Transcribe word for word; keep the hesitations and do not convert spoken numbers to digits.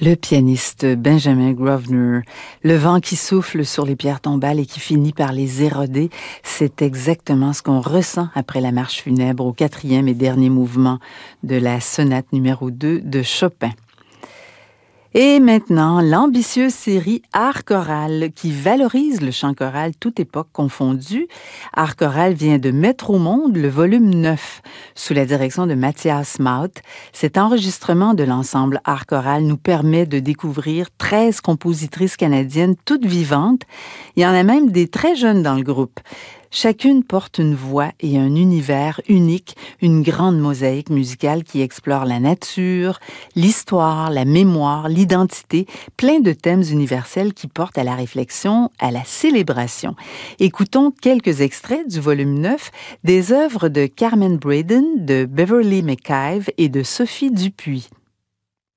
Le pianiste Benjamin Grosvenor, le vent qui souffle sur les pierres tombales et qui finit par les éroder, c'est exactement ce qu'on ressent après la marche funèbre au quatrième et dernier mouvement de la sonate numéro deux de Chopin. Et maintenant, l'ambitieuse série Art choral qui valorise le chant choral toute époque confondue. Art choral vient de mettre au monde le volume neuf sous la direction de Matthias Maut. Cet enregistrement de l'ensemble Art choral nous permet de découvrir treize compositrices canadiennes toutes vivantes. Il y en a même des très jeunes dans le groupe. Chacune porte une voix et un univers unique, une grande mosaïque musicale qui explore la nature, l'histoire, la mémoire, l'identité, plein de thèmes universels qui portent à la réflexion, à la célébration. Écoutons quelques extraits du volume neuf des œuvres de Carmen Braden, de Beverly McIve et de Sophie Dupuis.